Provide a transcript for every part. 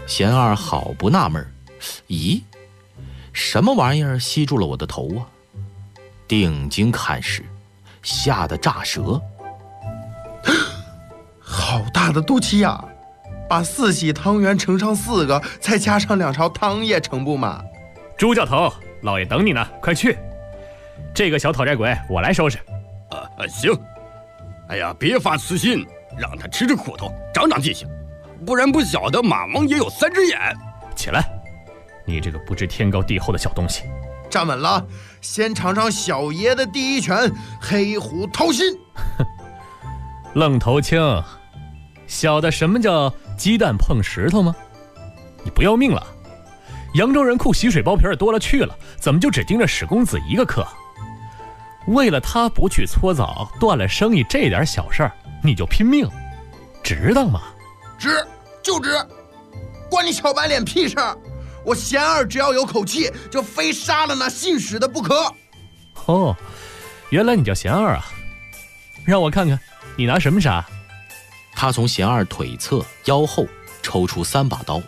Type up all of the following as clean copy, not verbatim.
贤二好不纳闷，咦，什么玩意儿吸住了我的头啊？定睛看时，吓得炸舌。 好大的肚脐呀！把4喜汤圆盛上4个，再加上2勺汤也盛不满。 朱教头，老爷等你呢，快去！这个小讨债鬼我来收拾。 行。哎呀，别发私心，让他吃吃苦头，长长记性，不然不晓得马王爷有3只眼。 起来，你这个不知天高地厚的小东西！ 站稳了，先尝尝小爷的第一拳黑虎掏心。 愣头青，晓得什么叫鸡蛋碰石头吗？你不要命了？扬州人库洗水包皮多了去了，怎么就只盯着史公子一个客？为了他不去搓澡，断了生意这点小事儿，你就拼命，值当吗？ 值就值，关你小白脸屁事儿！我贤二只要有口气，就非杀了那姓史的不可。 哦，原来你叫贤二啊！让我看看你拿什么杀。 他从贤二腿侧腰后抽出3把刀。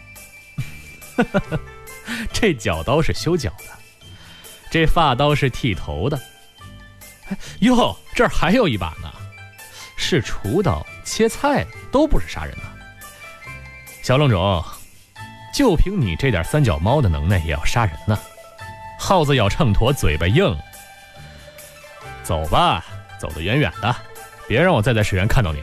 这脚刀是修脚的，这发刀是剃头的。哟，这儿还有一把呢，是锄刀、切菜的，都不是杀人的。小愣种，就凭你这点3脚猫的能耐也要杀人呢？耗子咬秤砣，嘴巴硬。走吧，走得远远的，别让我再在水源看到你。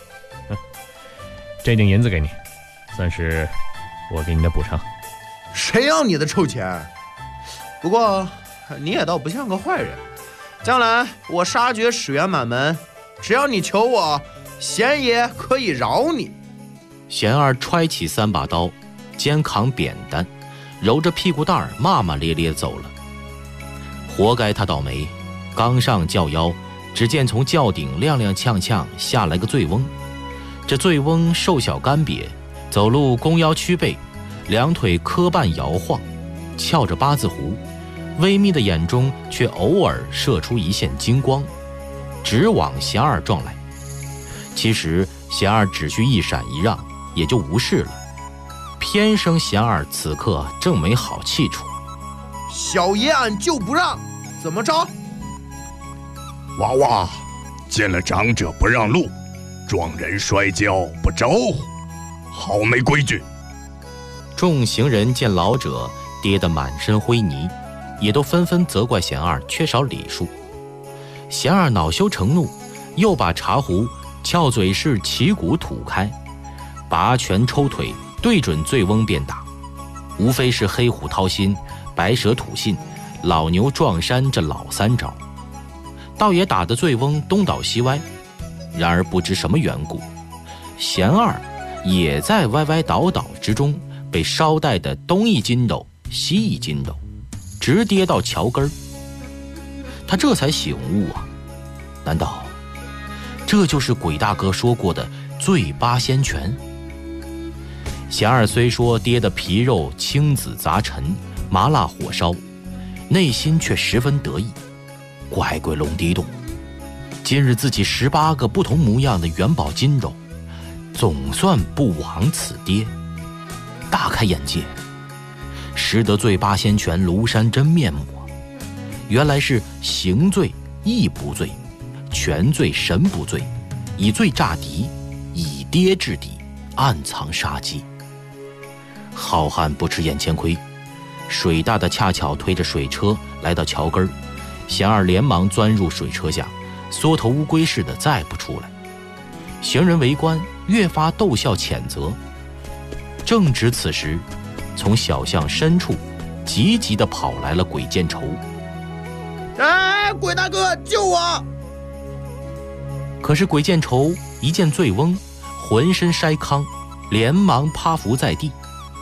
这锭银子给你，算是我给你的补偿。 谁要你的臭钱？不过你也倒不像个坏人。将来我杀绝史源满门，只要你求我，贤爷可以饶你。 贤二揣起3把刀，肩扛扁担，揉着屁股蛋儿，骂骂咧咧走了。活该他倒霉，刚上轿腰，只见从轿顶踉踉跄跄下来个醉翁。这醉翁瘦小干瘪，走路弓腰曲背，2腿磕绊摇晃，翘着8字胡，微眯的眼中却偶尔射出一线金光，直往贤二撞来。其实贤二只需一闪一让，也就无事了。偏生贤二此刻正没好气出。 小爷俺就不让，怎么着？ 娃娃，见了长者不让路，撞人摔跤不招呼，好没规矩。 众行人见老者跌得满身灰泥，也都纷纷责怪贤二缺少礼数。贤二恼羞成怒，又把茶壶翘嘴式旗鼓吐开，拔拳抽腿，对准醉翁便打，无非是黑虎掏心、白蛇吐信、老牛撞山这老3招，倒也打得醉翁东倒西歪。然而不知什么缘故，贤二也在歪歪倒倒之中被捎带的东一筋斗西一筋斗，直跌到桥根儿。他这才醒悟啊，难道这就是鬼大哥说过的醉八仙拳？贤二虽说跌得皮肉青紫杂陈，麻辣火烧，内心却十分得意。乖乖龙地洞，今日自己18个不同模样的元宝金肉，总算不枉此跌，大开眼界，识得醉八仙拳庐山真面目啊！原来是行罪意不罪，拳罪神不罪，以罪诈敌，以跌制敌，暗藏杀机。好汉不吃眼前亏，水大的恰巧推着水车来到桥根儿，贤二连忙钻入水车下，缩头乌龟似的再不出来。行人围观，越发逗笑谴责。正值此时，从小巷深处急急地跑来了鬼见愁。 哎，鬼大哥救我！ 可是鬼见愁一见醉翁，浑身筛糠，连忙趴伏在地。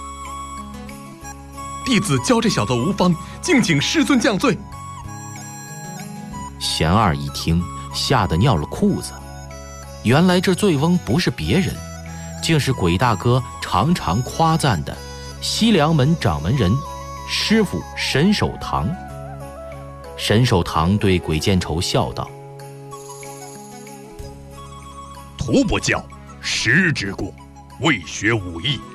弟子教这小子无方，敬请师尊降罪。 贤二一听，吓得尿了裤子。原来这醉翁不是别人，竟是鬼大哥常常夸赞的西凉门掌门人师傅沈守堂。沈守堂对鬼见愁笑道： 徒不教，师之过，未学武艺，